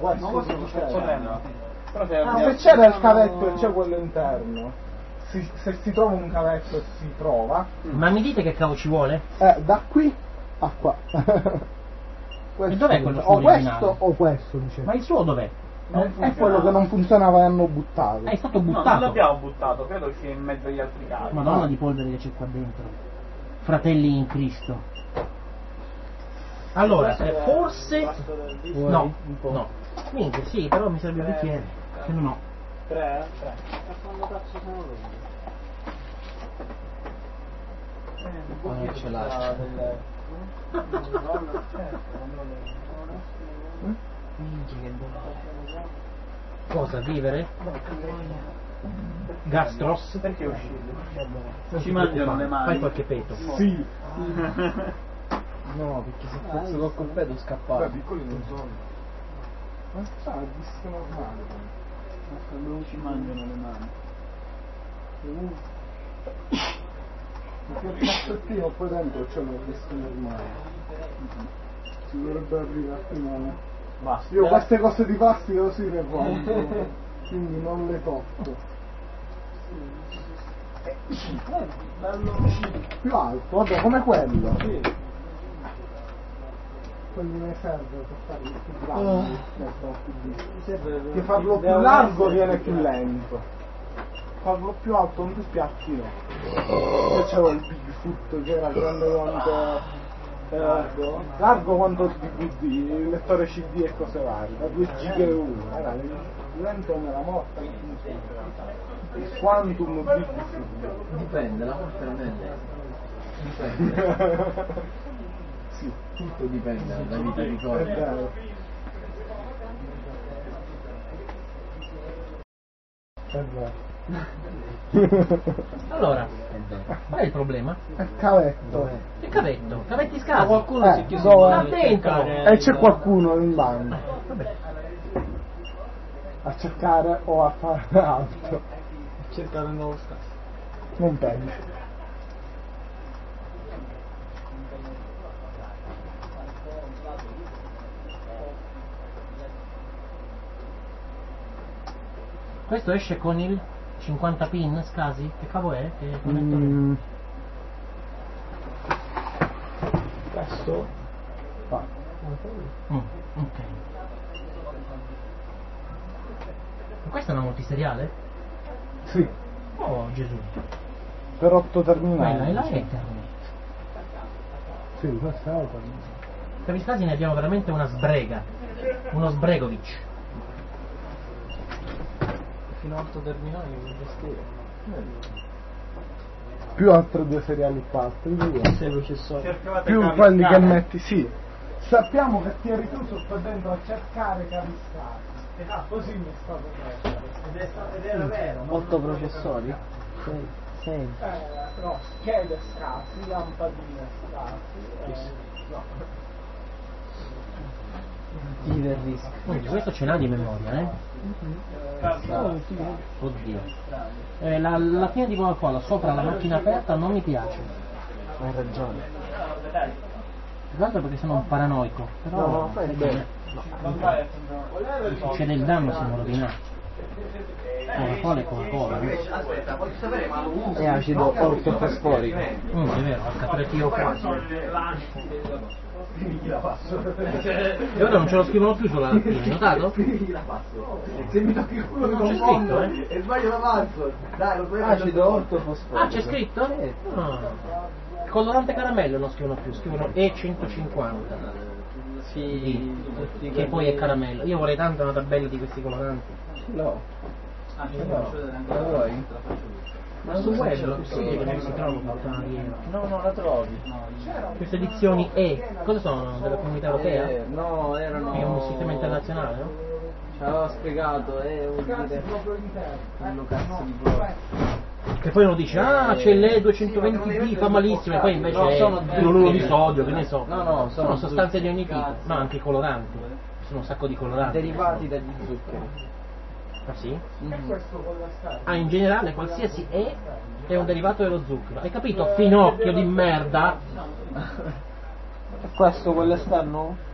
questo non si diceva. se c'era il cavetto e c'è quello interno, se si trova un cavetto e si trova. Ma mi dite che cavo ci vuole? Da qui a qua. E dov'è quello suo o originale? questo o questo, diciamo. Ma il suo dov'è? È quello che non funzionava e hanno buttato. È stato No, non buttato. l'abbiamo buttato, credo sia in mezzo agli altri cavi. Madonna di polvere che c'è qua dentro. Fratelli in Cristo. Allora, forse... No, no. Minchia, sì, però mi serve il bicchiere. Che non ho. 3? Quando cazzo sono loro? Ce l'ha. Minchia che cosa, vivere? Gastros? Perché è uscito? Ci mangiano le mani. Fai qualche peto. Sì. No, perché se fosse col colpetto scappava. Piccoli non sono. Ma sa, è visto normale. Non ci mangiano le mani. Perché il cassettino poi dentro c'è una visto normale. Si dovrebbe arrivare prima. Basta. Io queste cose di plastica così le compro, quindi non le tocco. Più alto, vabbè, come quello. Sì. Quelli ne serve per farlo più grande rispetto al più piccolo. Che farlo più largo viene più lento. Farlo più alto non ti spiazzi no. Io c'avevo il Bigfoot che era grande quanto largo quanto il DVD, il lettore CD e cose varie, da 2 giga e 1, era lento nella morta. Il Quantum Bigfoot. Dipende, la morte non è dipende. Sì, Tutto dipende dalla vita di è corpo. vero. È vero. Allora, qual è il problema? È cavetto. Il cavetto, cavetti Ma scarsi. qualcuno si è chiuso dove? in Dentro. E c'è qualcuno in bagno Vabbè. a cercare o a fare altro. cercare un nuovo spazio. Non penso. Questo esce con il 50 pin scasi? Che cavo è? Che connettore Questo fa. ok. Ma questa è una multiseriale? Sì, Oh Gesù. per 8 Quella terminali. è la Ethernet. Sì, questa è l'altra. Per i scasi ne abbiamo veramente una sbrega. Uno sbregovic. Fino a 8 terminali per gestire. Più altre 2 seriali qua, altri 2. 6 processori. Cercavate Più cavi quelli che scarsi. metti, sì. Sappiamo che ti eri chiuso qua dentro a cercare cavi scarsi. Così mi è stato detto. Ed era vero. 8 processori? 6. No, schede scarsi, lampadine scarsi. No. Iverrisk. Quindi questo ce l'ha di memoria, eh? Oddio. La fine di Coca-Cola sopra la macchina aperta non mi piace. Hai ragione. Tra l'altro perché sono un paranoico. Però No, fai bene. mi succede il danno siamo rovinati. Coca-Cola è Coca-Cola. Aspetta, voglio sapere, ma lo È acido ortofosforico. È vero, H3PO4. E ora non ce lo scrivono più sulla lattina, hai notato? Se mi tocchi il culo Non c'è scritto, eh? e sbaglio la mazzo. Dai, lo puoi Acido ortofosforico. Ah, c'è scritto? Ah. Colorante caramello non scrivono più, scrivono E150. Sì, Che poi è caramello. Io vorrei tanto una tabella di questi coloranti. No. La vuoi? Ma sul web lo sì, che non si trova puttana di euro. No, la trovi. Queste edizioni E, cosa sono? Della comunità europea? No, erano. È un sistema internazionale, no? Ci aveva spiegato, un cazzo di pro. Che poi uno dice, ah c'è l'E220p, fa malissimo, e poi invece No, è sono cloruro di sodio, che ne so. No, sono sostanze di ogni tipo. cazzo. No, anche i coloranti. Ci sono un sacco di coloranti. Derivati dagli zuccheri. Ah sì? Mhm. Ah, in generale qualsiasi E è un derivato dello zucchero. Hai capito? Finocchio di merda! Questo quello esterno?